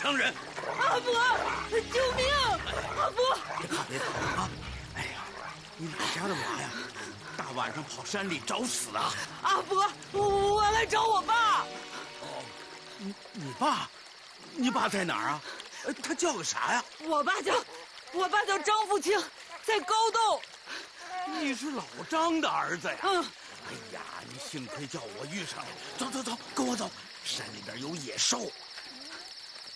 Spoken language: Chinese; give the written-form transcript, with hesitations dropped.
伤人。 阿伯，救命！阿伯， 别怕啊！哎呀，你哪家的娃呀？大晚上跑山里找死啊！ 阿伯，我来找我爸。 哦，你爸？你爸在哪儿啊？他叫个啥呀？ 我爸叫张富清，在高洞。 你是老张的儿子呀？ 嗯。 哎呀，你幸亏叫我遇上了。走，跟我走。山里边有野兽，